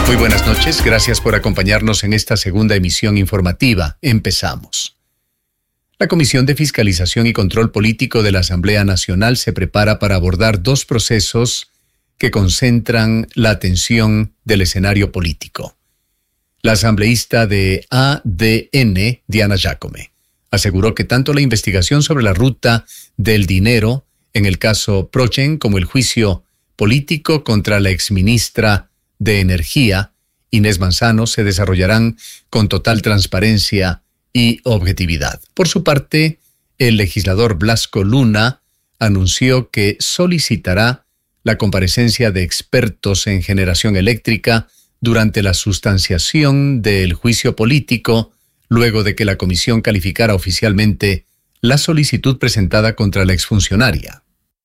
Muy buenas noches, gracias por acompañarnos en esta segunda emisión informativa. Empezamos. La Comisión de Fiscalización y Control Político de la Asamblea Nacional se prepara para abordar dos procesos que concentran la atención del escenario político. La asambleísta de ADN, Diana Giacome, aseguró que tanto la investigación sobre la ruta del dinero en el caso Prochen como el juicio político contra la exministra de Energía, Inés Manzano, se desarrollarán con total transparencia y objetividad. Por su parte, el legislador Blasco Luna anunció que solicitará la comparecencia de expertos en generación eléctrica durante la sustanciación del juicio político, luego de que la comisión calificara oficialmente la solicitud presentada contra la exfuncionaria.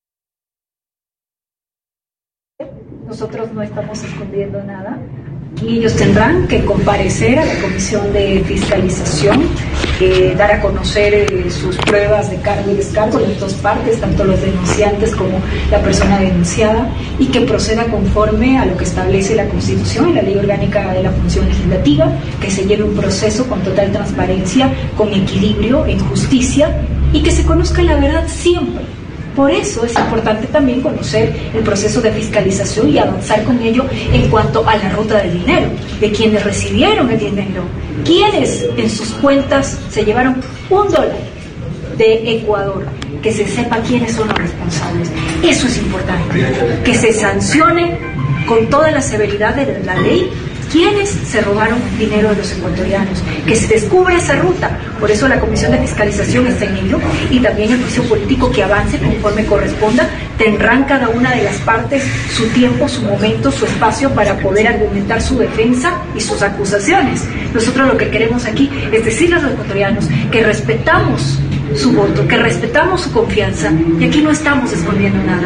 Nosotros no estamos escondiendo nada y ellos tendrán que comparecer a la Comisión de Fiscalización, dar a conocer sus pruebas de cargo y descargo, las dos partes, tanto los denunciantes como la persona denunciada, y que proceda conforme a lo que establece la Constitución y la Ley Orgánica de la Función Legislativa, que se lleve un proceso con total transparencia, con equilibrio, en justicia, y que se conozca la verdad siempre. Por eso es importante también conocer el proceso de fiscalización y avanzar con ello en cuanto a la ruta del dinero, de quienes recibieron el dinero, quienes en sus cuentas se llevaron $1 de Ecuador, que se sepa quiénes son los responsables. Eso es importante, que se sancione con toda la severidad de la ley quienes se robaron dinero de los ecuatorianos, que se descubra esa ruta. Por eso la Comisión de Fiscalización está en ello, y también el juicio político que avance conforme corresponda. Tendrán cada una de las partes su tiempo, su momento, su espacio para poder argumentar su defensa y sus acusaciones. Nosotros lo que queremos aquí es decirles a los ecuatorianos que respetamos su voto, que respetamos su confianza, y aquí no estamos escondiendo nada.